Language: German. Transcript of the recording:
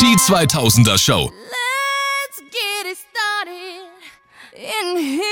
Die 2000er Show. Let's get it started in here.